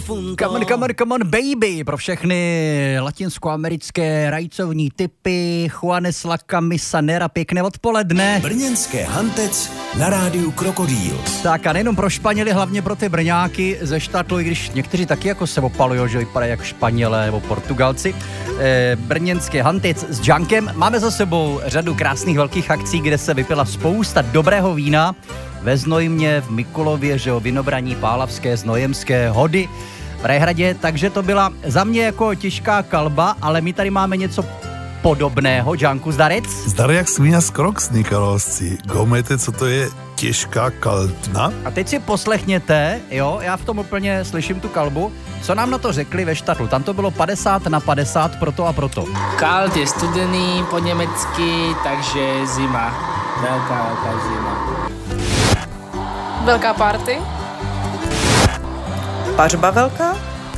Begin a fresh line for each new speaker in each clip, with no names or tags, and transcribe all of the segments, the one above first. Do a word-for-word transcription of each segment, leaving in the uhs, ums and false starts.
difunto.
Come on, come on, come on, baby, pro všechny latinskoamerické rajcovní typy, Juanes La Camisanera, pěkné odpoledne.
Brněnské Hantec na rádiu Krokodýl.
Tak a nejenom pro Španěly, hlavně pro ty Brňáky ze Štatlu, i když někteří taky jako se opalujou, že vypadají jako Španělé nebo Portugalci. E, Brněnské Hantec s Junkem. Máme za sebou řadu krásných velkých akcí, kde se vypila spousta dobrého vína. Ve Znojmě, v Mikulově, že jo, Vinobraní, Pálavské, Znojemské, Hody, v Rehradě, takže to byla za mě jako těžká kalba, ale my tady máme něco podobného. Janku, zdarec?
Zdar jak svíňa z Kroksny, kalosci. Goumejte, co to je těžká kaltna?
A teď si poslechněte, jo, já v tom úplně slyším tu kalbu, co nám na to řekli ve Štatlu. Tam to bylo padesát na padesát, proto a proto.
Kalt je studený po německy, takže zima. Velká, velká zima.
Velká party?
Pařba velká?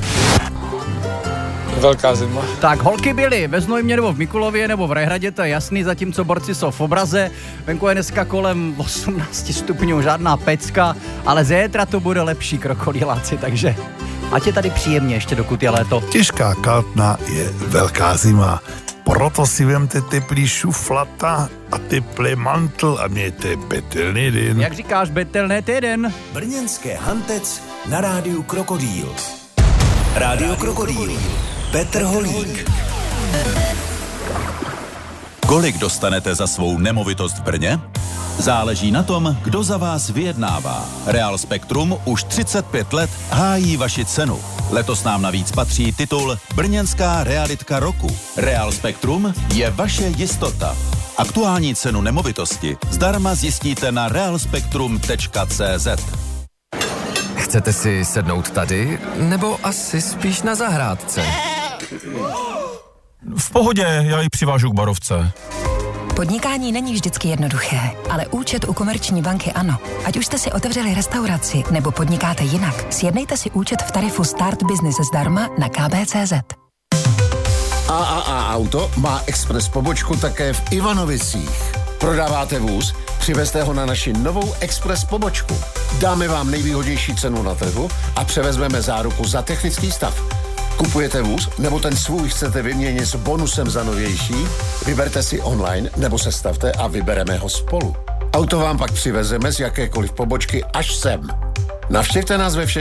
Velká zima.
Tak holky byly ve Znojmě nebo v Mikulově nebo v Rehradě, to je jasný, zatímco borci jsou v obraze. Venku je dneska kolem osmnáct stupňů, žádná pecka, ale zítra to bude lepší, krokodýláci, takže ať je tady příjemně ještě, dokud je léto.
Těžká kaltna je velká zima. Proto si vemte teplý šuflata a teplý mantl a mějte betelný den.
Jak říkáš, betelný týden?
Brněnské Hantec na rádiu Krokodýl. Rádio Krokodýl. Petr Holík.
Kolik dostanete za svou nemovitost v Brně? Záleží na tom, kdo za vás vyjednává. Real Spektrum už třicet pět let hájí vaši cenu. Letos nám navíc patří titul Brněnská realitka roku. Real Spektrum je vaše jistota. Aktuální cenu nemovitosti zdarma zjistíte na realspektrum tečka cé zet.
Chcete si sednout tady, nebo asi spíš na zahrádce?
V pohodě, já ji přivážu k barovce.
Podnikání není vždycky jednoduché, ale účet u Komerční banky ano. Ať už jste si otevřeli restauraci nebo podnikáte jinak, sjednejte si účet v tarifu Start Business zdarma na k b tečka cé zet.
á á á Auto má express pobočku také v Ivanovicích. Prodáváte vůz? Přivezte ho na naši novou express pobočku. Dáme vám nejvýhodnější cenu na trhu a převezmeme záruku za technický stav. Kupujete vůz, nebo ten svůj chcete vyměnit s bonusem za novější? Vyberte si online, nebo se stavte a vybereme ho spolu. Auto vám pak přivezeme z jakékoliv pobočky až sem. Navštěvte nás ve všech